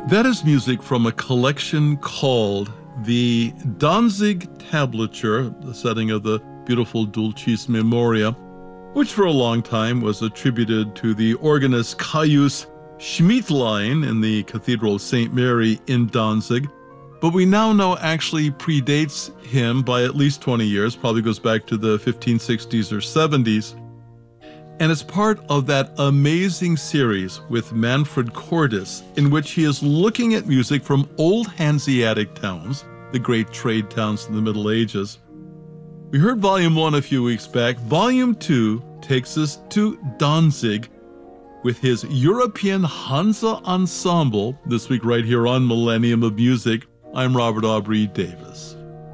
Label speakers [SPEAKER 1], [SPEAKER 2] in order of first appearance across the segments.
[SPEAKER 1] That is music from a collection called the Danzig Tablature, the setting of the beautiful Dulcis Memoria, which for a long time was attributed to the organist Caius Schmiedlein in the Cathedral of St. Mary in Danzig. But we now know actually predates him by at least 20 years, probably goes back to the 1560s or 70s. And it's part of that amazing series with Manfred Cordes, in which he is looking at music from old Hanseatic towns, the great trade towns in the Middle Ages. We heard Volume 1 a few weeks back. Volume 2 takes us to Danzig with his European Hansa Ensemble, this week right here on Millennium of Music. I'm Robert Aubrey Davis.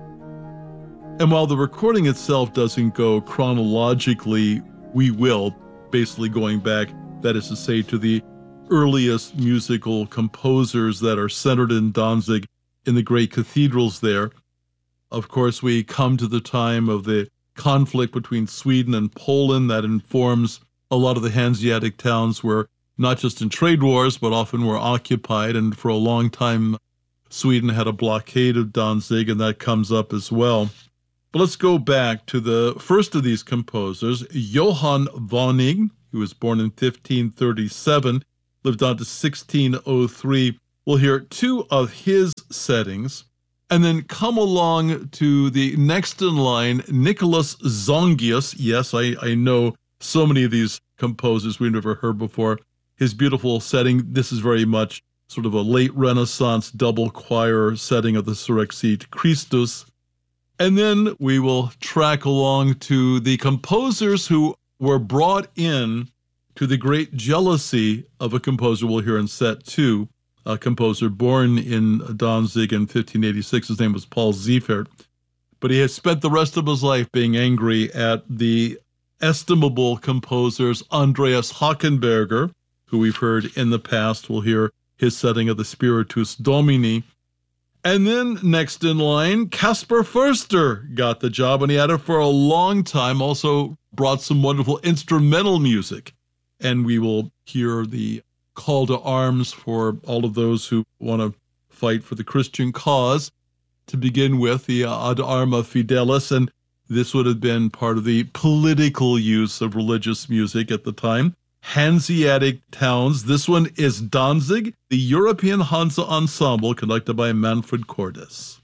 [SPEAKER 1] And while the recording itself doesn't go chronologically, we will, basically going back, that is to say, to the earliest musical composers that are centered in Danzig in the great cathedrals there. Of course, we come to the time of the conflict between Sweden and Poland that informs a lot of the Hanseatic towns were not just in trade wars, but often were occupied. And for a long time, Sweden had a blockade of Danzig, and that comes up as well. But let's go back to the first of these composers, Johann Wönig, who was born in 1537, lived on to 1603. We'll hear two of his settings, and then come along to the next in line, Nicholas Zongius. Yes, I know so many of these composers we've never heard before. His beautiful setting, this is very much sort of a late Renaissance double choir setting of the Surrexit Christus. And then we will track along to the composers who were brought in to the great jealousy of a composer we'll hear in set 2, a composer born in Danzig in 1586. His name was Paul Ziefert. But he has spent the rest of his life being angry at the estimable composers Andreas Hockenberger, who we've heard in the past. We'll hear his setting of the Spiritus Domini. And then next in line, Caspar Förster got the job, and he had it for a long time, also brought some wonderful instrumental music. And we will hear the call to arms for all of those who want to fight for the Christian cause. To begin with, the Ad Arma Fidelis, and this would have been part of the political use of religious music at the time. Hanseatic towns. This one is Danzig, the European Hansa Ensemble, conducted by Manfred Cordes.